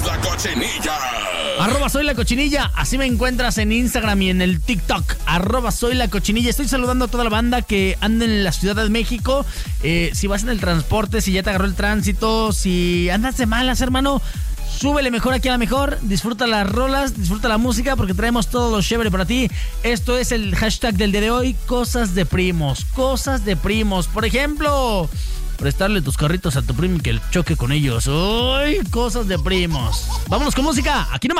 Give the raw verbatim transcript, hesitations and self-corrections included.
la Cochinilla. Arroba Soy la Cochinilla, así me encuentras en Instagram y en el TikTok. Arroba Soy la Cochinilla. Estoy saludando a toda la banda que anda en la Ciudad de México. Eh, si vas en el transporte, si ya te agarró el tránsito, si andas de malas, hermano, súbele mejor aquí a la mejor. Disfruta las rolas, disfruta la música, porque traemos todo lo chévere para ti. Esto es el hashtag del día de hoy: cosas de primos. Cosas de primos. Por ejemplo, prestarle tus carritos a tu primo y que el choque con ellos. ¡Uy! Cosas de primos. Vámonos con música. Aquí nomás.